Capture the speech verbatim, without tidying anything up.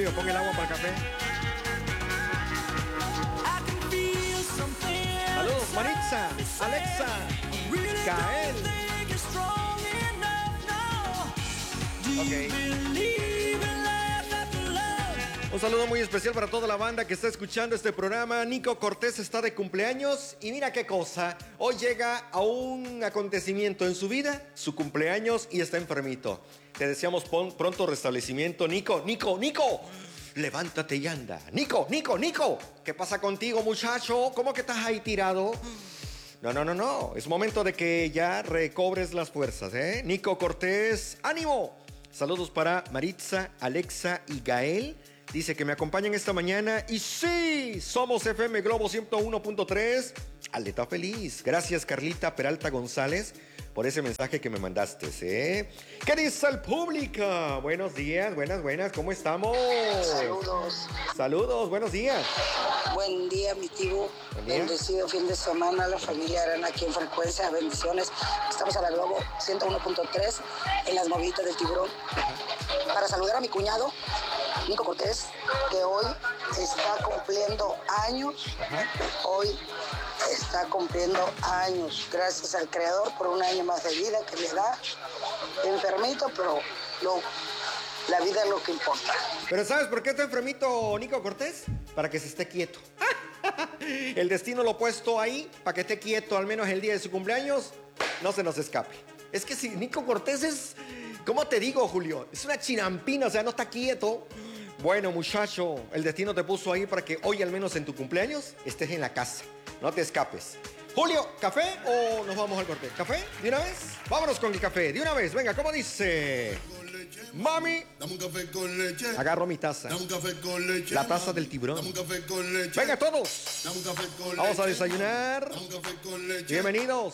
Julio, pon el agua para el café. Saludos, Maritza, Alexa, Gael. Ok. Un saludo muy especial para toda la banda que está escuchando este programa. Nico Cortés está de cumpleaños y mira qué cosa. Hoy llega a un acontecimiento en su vida, su cumpleaños, y está enfermito. Te deseamos pronto restablecimiento, Nico. Nico, Nico, levántate y anda. Nico, Nico, Nico, ¿qué pasa contigo, muchacho? ¿Cómo que estás ahí tirado? No, no, no, no. Es momento de que ya recobres las fuerzas, ¿eh? Nico Cortés, ¡ánimo! Saludos para Maritza, Alexa y Gael. Dice que me acompañan esta mañana. Y sí, somos F M Globo ciento uno punto tres. Aleta feliz. Gracias, Carlita Peralta González, por ese mensaje que me mandaste, ¿eh? ¿Qué dice el público? Buenos días, buenas, buenas. ¿Cómo estamos? Saludos. Saludos, buenos días. Buen día, mi tío. Bendecido fin de semana. La familia Arana aquí en Frecuencia. Bendiciones. Estamos a la Globo ciento uno punto tres en las moviditas del Tiburón. Para saludar a mi cuñado, Nico Cortés, que hoy está cumpliendo años. Ajá. Hoy está cumpliendo años. Gracias al Creador por un año más de vida que le da. Enfermito, pero lo, la vida es lo que importa. Pero ¿sabes por qué está enfermito Nico Cortés? Para que se esté quieto. El destino lo ha puesto ahí para que esté quieto al menos el día de su cumpleaños. No se nos escape. Es que si Nico Cortés es... ¿Cómo te digo, Julio? Es una chinampina, o sea, no está quieto. Bueno, muchacho, el destino te puso ahí para que hoy, al menos en tu cumpleaños, estés en la casa. No te escapes. Julio, ¿café o nos vamos al corte? ¿Café? ¿De una vez? Vámonos con el café. De una vez, venga, ¿cómo dice? Mami, dame un café con leche. Agarro mi taza. Dame un café con leche. La taza del tiburón. Dame un café con leche. Venga todos. Dame un café con Vamos leche. a desayunar. Dame un café con leche. Bienvenidos.